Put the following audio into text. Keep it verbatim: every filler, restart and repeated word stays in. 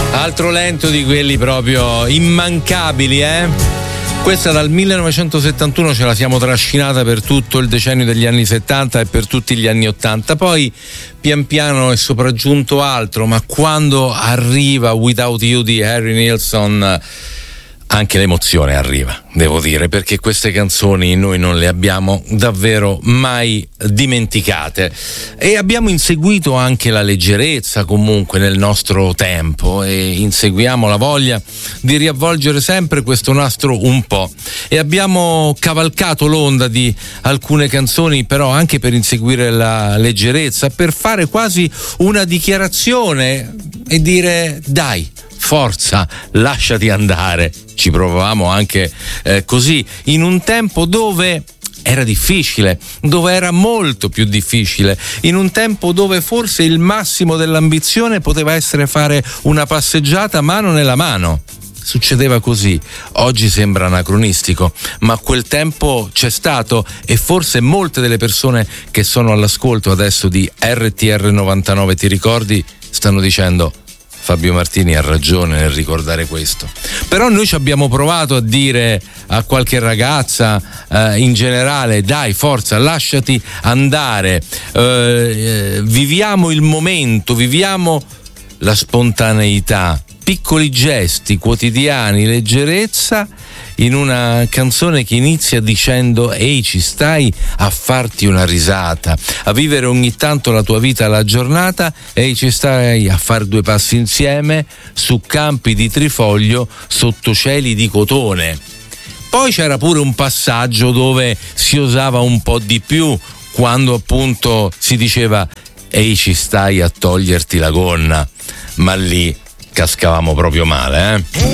Altro lento di quelli proprio immancabili, eh? Questa dal millenovecentosettantuno ce la siamo trascinata per tutto il decennio degli anni settanta e per tutti gli anni ottanta. Poi pian piano è sopraggiunto altro, ma quando arriva Without You di Harry Nilsson, anche l'emozione arriva, devo dire, perché queste canzoni noi non le abbiamo davvero mai dimenticate e abbiamo inseguito anche la leggerezza comunque nel nostro tempo e inseguiamo la voglia di riavvolgere sempre questo nastro un po', e abbiamo cavalcato l'onda di alcune canzoni però anche per inseguire la leggerezza, per fare quasi una dichiarazione e dire dai, forza, lasciati andare. Ci provavamo anche eh, così, in un tempo dove era difficile, dove era molto più difficile, in un tempo dove forse il massimo dell'ambizione poteva essere fare una passeggiata mano nella mano. Succedeva così. Oggi sembra anacronistico, ma quel tempo c'è stato, e forse molte delle persone che sono all'ascolto adesso di R T R novantanove Ti ricordi stanno dicendo: Fabio Martini ha ragione nel ricordare questo. Però noi ci abbiamo provato a dire a qualche ragazza eh, in generale: dai, forza, lasciati andare, eh, viviamo il momento, viviamo la spontaneità, piccoli gesti quotidiani, leggerezza, in una canzone che inizia dicendo: ehi, ci stai a farti una risata, a vivere ogni tanto la tua vita alla giornata, ehi, ci stai a fare due passi insieme su campi di trifoglio sotto cieli di cotone. Poi c'era pure un passaggio dove si osava un po' di più, quando appunto si diceva: ehi, ci stai a toglierti la gonna, ma lì cascavamo proprio male, eh?